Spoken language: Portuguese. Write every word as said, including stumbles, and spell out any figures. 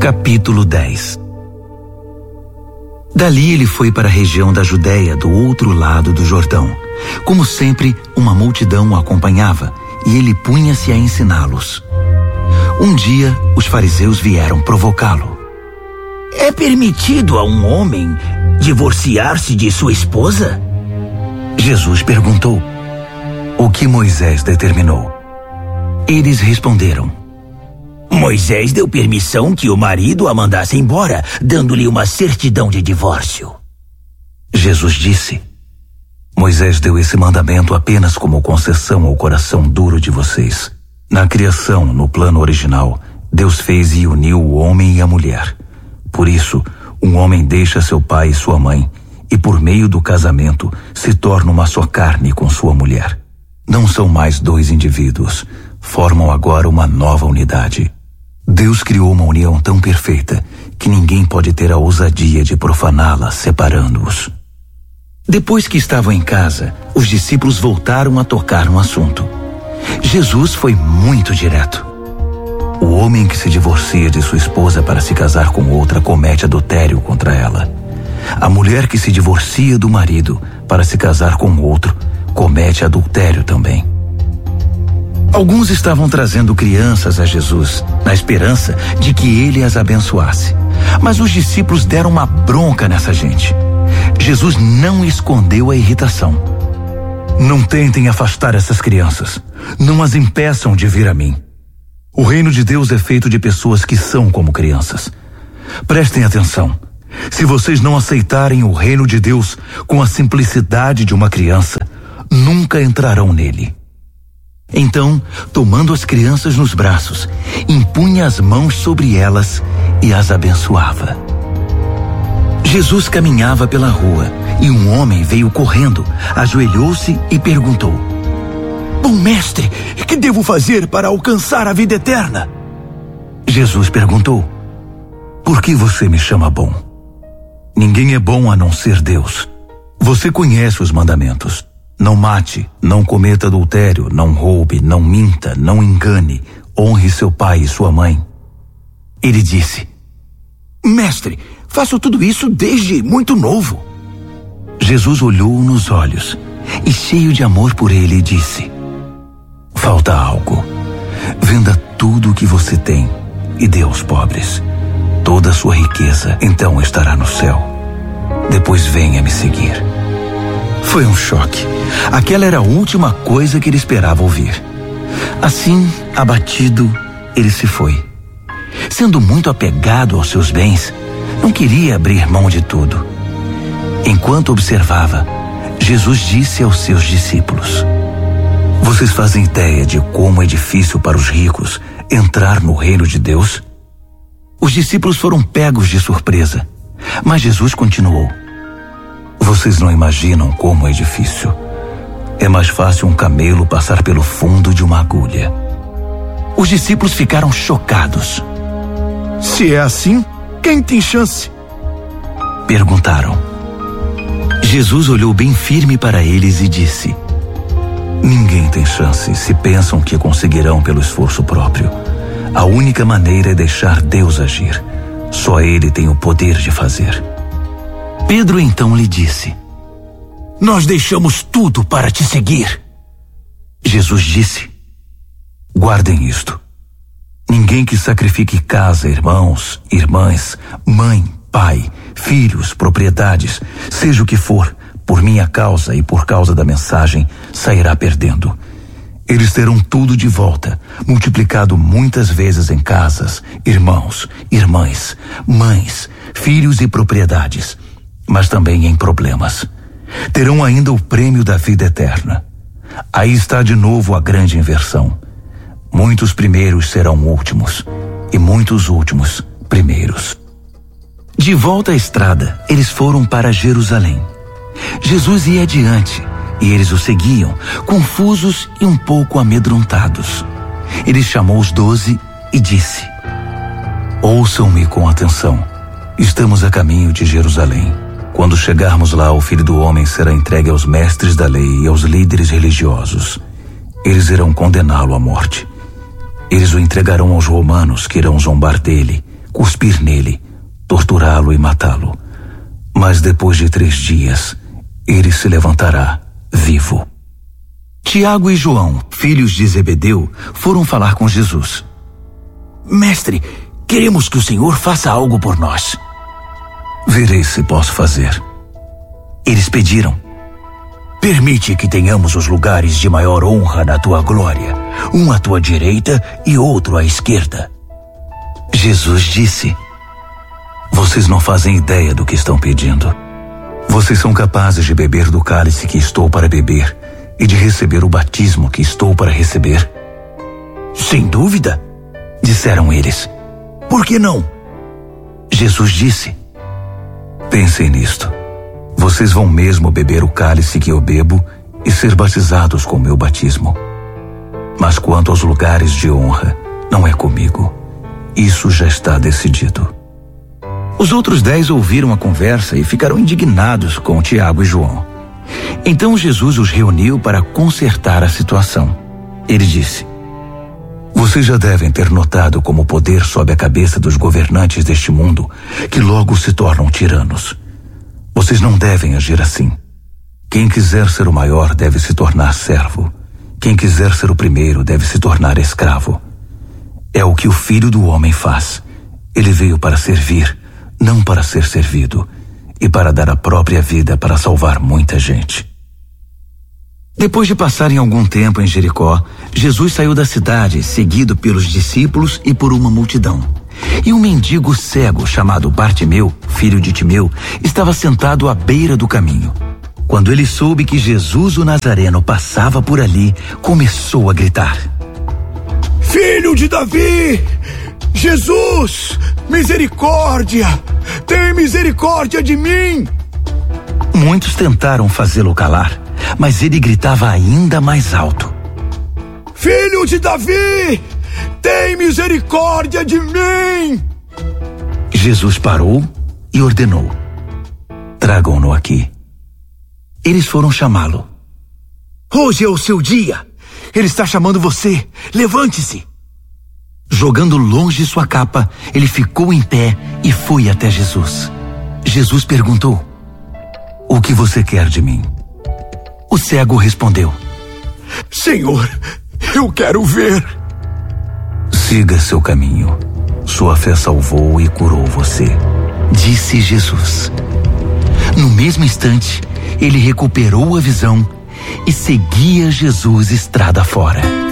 Capítulo dez. Dali ele foi para a região da Judéia, do outro lado do Jordão. Como sempre, uma multidão o acompanhava e ele punha-se a ensiná-los. Um dia, os fariseus vieram provocá-lo. É permitido a um homem divorciar-se de sua esposa? Jesus perguntou: o que Moisés determinou? Eles responderam: Moisés deu permissão que o marido a mandasse embora, dando-lhe uma certidão de divórcio. Jesus disse: Moisés deu esse mandamento apenas como concessão ao coração duro de vocês. Na criação, no plano original, Deus fez e uniu o homem e a mulher. Por isso, um homem deixa seu pai e sua mãe, e por meio do casamento se torna uma só carne com sua mulher. Não são mais dois indivíduos, formam agora uma nova unidade. Deus criou uma união tão perfeita que ninguém pode ter a ousadia de profaná-la, separando-os. Depois que estavam em casa, os discípulos voltaram a tocar no assunto. Jesus foi muito direto. O homem que se divorcia de sua esposa para se casar com outra comete adultério contra ela. A mulher que se divorcia do marido para se casar com outro comete adultério também. Alguns estavam trazendo crianças a Jesus, na esperança de que ele as abençoasse. Mas os discípulos deram uma bronca nessa gente. Jesus não escondeu a irritação. Não tentem afastar essas crianças. Não as impeçam de vir a mim. O reino de Deus é feito de pessoas que são como crianças. Prestem atenção. Se vocês não aceitarem o reino de Deus com a simplicidade de uma criança, nunca entrarão nele. Então, tomando as crianças nos braços, impunha as mãos sobre elas e as abençoava. Jesus caminhava pela rua e um homem veio correndo, ajoelhou-se e perguntou: Bom mestre, que devo fazer para alcançar a vida eterna? Jesus perguntou: Por que você me chama bom? Ninguém é bom a não ser Deus. Você conhece os mandamentos. Não mate, não cometa adultério, não roube, não minta, não engane, honre seu pai e sua mãe. Ele disse: Mestre, faço tudo isso desde muito novo. Jesus olhou-o nos olhos e, cheio de amor por ele, disse: Falta algo. Venda tudo o que você tem e dê aos pobres. Toda a sua riqueza então estará no céu. Depois venha me seguir. Foi um choque. Aquela era a última coisa que ele esperava ouvir. Assim, abatido, ele se foi. Sendo muito apegado aos seus bens, não queria abrir mão de tudo. Enquanto observava, Jesus disse aos seus discípulos: Vocês fazem ideia de como é difícil para os ricos entrar no reino de Deus? Os discípulos foram pegos de surpresa, mas Jesus continuou: Vocês não imaginam como é difícil. É mais fácil um camelo passar pelo fundo de uma agulha. Os discípulos ficaram chocados. Se é assim, quem tem chance? Perguntaram. Jesus olhou bem firme para eles e disse: Ninguém tem chance se pensam que conseguirão pelo esforço próprio. A única maneira é deixar Deus agir. Só Ele tem o poder de fazer. Pedro então lhe disse: Nós deixamos tudo para te seguir. Jesus disse: Guardem isto. Ninguém que sacrifique casa, irmãos, irmãs, mãe, pai, filhos, propriedades, seja o que for, por minha causa e por causa da mensagem, sairá perdendo. Eles terão tudo de volta, multiplicado muitas vezes em casas, irmãos, irmãs, mães, filhos e propriedades, mas também em problemas. Terão ainda o prêmio da vida eterna. Aí está de novo a grande inversão. Muitos primeiros serão últimos, e muitos últimos primeiros. De volta à estrada, eles foram para Jerusalém. Jesus ia adiante, e eles o seguiam, confusos e um pouco amedrontados. Ele chamou os doze e disse: Ouçam-me com atenção. Estamos a caminho de Jerusalém. Quando chegarmos lá, o Filho do Homem será entregue aos mestres da lei e aos líderes religiosos. Eles irão condená-lo à morte. Eles o entregarão aos romanos, que irão zombar dele, cuspir nele, torturá-lo e matá-lo. Mas depois de três dias, ele se levantará vivo. Tiago e João, filhos de Zebedeu, foram falar com Jesus. Mestre, queremos que o Senhor faça algo por nós. Verei se posso fazer. Eles pediram: permite que tenhamos os lugares de maior honra na tua glória, um à tua direita e outro à esquerda. Jesus disse: vocês não fazem ideia do que estão pedindo. Vocês são capazes de beber do cálice que estou para beber e de receber o batismo que estou para receber? Sem dúvida, disseram eles. Por que não? Jesus disse: pensem nisto. Vocês vão mesmo beber o cálice que eu bebo e ser batizados com o meu batismo. Mas quanto aos lugares de honra, não é comigo. Isso já está decidido. Os outros dez ouviram a conversa e ficaram indignados com Tiago e João. Então Jesus os reuniu para consertar a situação. Ele disse: vocês já devem ter notado como o poder sobe a cabeça dos governantes deste mundo, que logo se tornam tiranos. Vocês não devem agir assim. Quem quiser ser o maior deve se tornar servo. Quem quiser ser o primeiro deve se tornar escravo. É o que o Filho do Homem faz. Ele veio para servir, não para ser servido, e para dar a própria vida para salvar muita gente. Depois de passarem algum tempo em Jericó, Jesus saiu da cidade, seguido pelos discípulos e por uma multidão. E um mendigo cego chamado Bartimeu, filho de Timeu, estava sentado à beira do caminho. Quando ele soube que Jesus o Nazareno passava por ali, começou a gritar: Filho de Davi! Jesus! Misericórdia! Tem misericórdia de mim! Muitos tentaram fazê-lo calar, mas ele gritava ainda mais alto: Filho de Davi! Tem misericórdia de mim! Jesus parou e ordenou: tragam-no aqui. Eles foram chamá-lo. Hoje é o seu dia. Ele está chamando você. Levante-se. Jogando longe sua capa, ele ficou em pé e foi até Jesus. Jesus perguntou: o que você quer de mim? O cego respondeu: Senhor, eu quero ver. Siga seu caminho. Sua fé salvou e curou você, disse Jesus. No mesmo instante, ele recuperou a visão e seguia Jesus estrada fora.